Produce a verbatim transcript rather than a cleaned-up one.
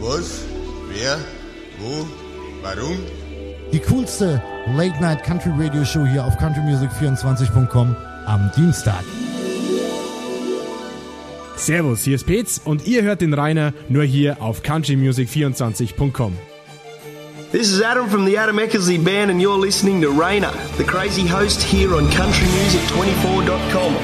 Was? Wer? Wo? Warum? Die coolste Late-Night-Country-Radio-Show hier auf country music vierundzwanzig punkt com am Dienstag. Servus, hier ist Petz und ihr hört den Rainer nur hier auf country music vierundzwanzig punkt com. This is Adam from the Adam Eckersley Band and you're listening to Rainer, the crazy host here on country music twenty-four dot com.